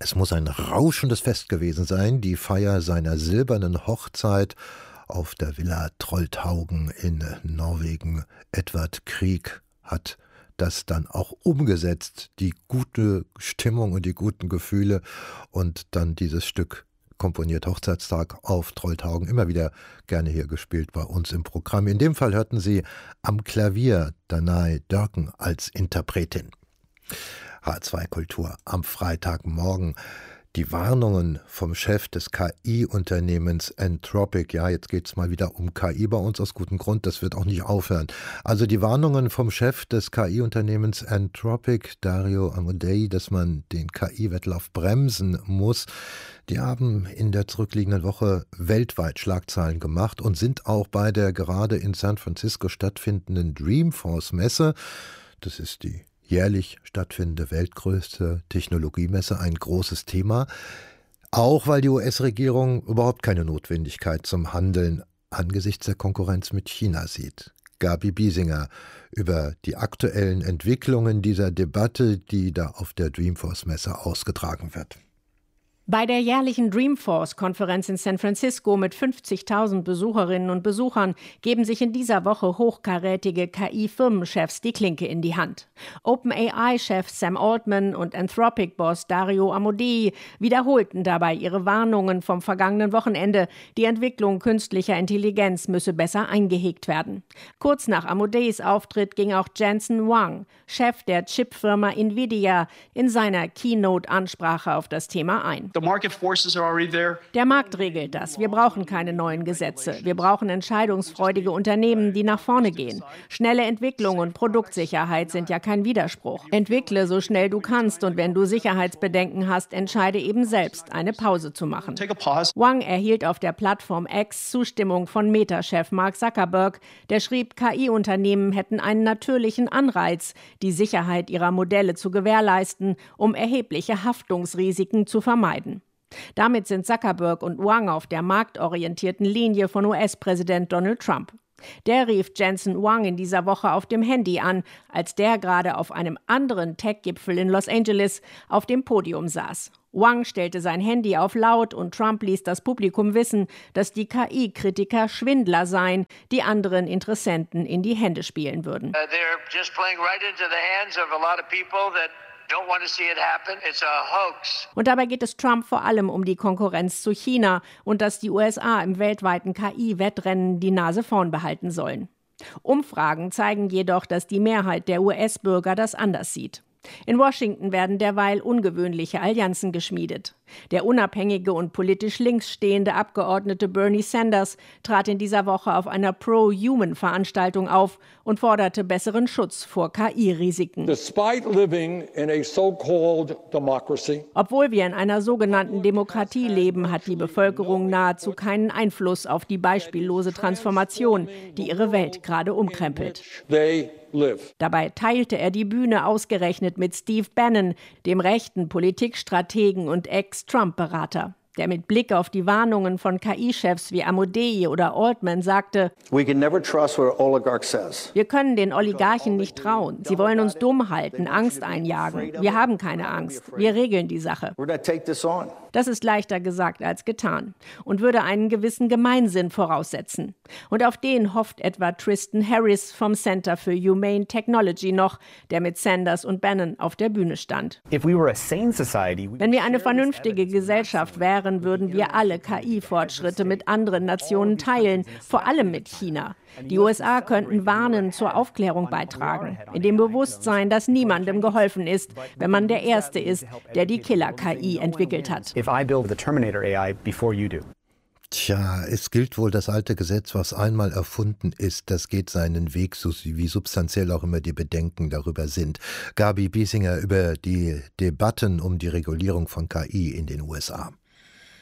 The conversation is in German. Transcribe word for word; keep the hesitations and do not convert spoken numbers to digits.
Es muss ein rauschendes Fest gewesen sein, die Feier seiner silbernen Hochzeit auf der Villa Trolltaugen in Norwegen. Edvard Grieg hat das dann auch umgesetzt, die gute Stimmung und die guten Gefühle, und dann dieses Stück komponiert, Hochzeitstag auf Trolltaugen, immer wieder gerne hier gespielt bei uns im Programm. In dem Fall hörten Sie am Klavier Danae Dörken als Interpretin. H zwei Kultur am Freitagmorgen. Die Warnungen vom Chef des K I-Unternehmens Anthropic, ja, jetzt geht es mal wieder um K I bei uns, aus gutem Grund, das wird auch nicht aufhören. Also die Warnungen vom Chef des K I-Unternehmens Anthropic, Dario Amodei, dass man den K I-Wettlauf bremsen muss, die haben in der zurückliegenden Woche weltweit Schlagzeilen gemacht und sind auch bei der gerade in San Francisco stattfindenden Dreamforce-Messe, das ist die jährlich stattfindende weltgrößte Technologiemesse, ein großes Thema. Auch weil die U S-Regierung überhaupt keine Notwendigkeit zum Handeln angesichts der Konkurrenz mit China sieht. Gabi Biesinger über die aktuellen Entwicklungen dieser Debatte, die da auf der Dreamforce-Messe ausgetragen wird. Bei der jährlichen Dreamforce-Konferenz in San Francisco mit fünfzigtausend Besucherinnen und Besuchern geben sich in dieser Woche hochkarätige K I-Firmenchefs die Klinke in die Hand. OpenAI-Chef Sam Altman und Anthropic-Boss Dario Amodei wiederholten dabei ihre Warnungen vom vergangenen Wochenende, die Entwicklung künstlicher Intelligenz müsse besser eingehegt werden. Kurz nach Amodeis Auftritt ging auch Jensen Huang, Chef der Chipfirma Nvidia, in seiner Keynote-Ansprache auf das Thema ein. Der Markt regelt das. Wir brauchen keine neuen Gesetze. Wir brauchen entscheidungsfreudige Unternehmen, die nach vorne gehen. Schnelle Entwicklung und Produktsicherheit sind ja kein Widerspruch. Entwickle so schnell du kannst, und wenn du Sicherheitsbedenken hast, entscheide eben selbst, eine Pause zu machen. Wang erhielt auf der Plattform X Zustimmung von Meta-Chef Mark Zuckerberg, der schrieb, K I-Unternehmen hätten einen natürlichen Anreiz, die Sicherheit ihrer Modelle zu gewährleisten, um erhebliche Haftungsrisiken zu vermeiden. Damit sind Zuckerberg und Wang auf der marktorientierten Linie von U S-Präsident Donald Trump. Der rief Jensen Huang in dieser Woche auf dem Handy an, als der gerade auf einem anderen Tech-Gipfel in Los Angeles auf dem Podium saß. Wang stellte sein Handy auf laut und Trump ließ das Publikum wissen, dass die K I-Kritiker Schwindler seien, die anderen Interessenten in die Hände spielen würden. Uh, they're just playing right into the hands of a lot of people that don't want to see it happen. It's a hoax. Und dabei geht es Trump vor allem um die Konkurrenz zu China und dass die U S A im weltweiten K I-Wettrennen die Nase vorn behalten sollen. Umfragen zeigen jedoch, dass die Mehrheit der U S-Bürger das anders sieht. In Washington werden derweil ungewöhnliche Allianzen geschmiedet. Der unabhängige und politisch links stehende Abgeordnete Bernie Sanders trat in dieser Woche auf einer Pro-Human-Veranstaltung auf und forderte besseren Schutz vor K I-Risiken. Obwohl wir in einer sogenannten Demokratie leben, hat die Bevölkerung nahezu keinen Einfluss auf die beispiellose Transformation, die ihre Welt gerade umkrempelt. Dabei teilte er die Bühne ausgerechnet mit Steve Bannon, dem rechten Politikstrategen und Ex-Trump-Berater, der mit Blick auf die Warnungen von K I-Chefs wie Amodei oder Altman sagte, wir können den Oligarchen nicht trauen. Sie wollen uns dumm halten, Angst einjagen. Wir haben keine Angst. Wir regeln die Sache. Das ist leichter gesagt als getan und würde einen gewissen Gemeinsinn voraussetzen. Und auf den hofft etwa Tristan Harris vom Center for Humane Technology noch, der mit Sanders und Bannon auf der Bühne stand. Wenn wir eine vernünftige Gesellschaft wären, würden wir alle K I-Fortschritte mit anderen Nationen teilen, vor allem mit China. Die U S A könnten warnen, zur Aufklärung beitragen, in dem Bewusstsein, dass niemandem geholfen ist, wenn man der Erste ist, der die Killer-K I entwickelt hat. Tja, es gilt wohl das alte Gesetz, was einmal erfunden ist, das geht seinen Weg, so wie substanziell auch immer die Bedenken darüber sind. Gabi Biesinger über die Debatten um die Regulierung von K I in den U S A.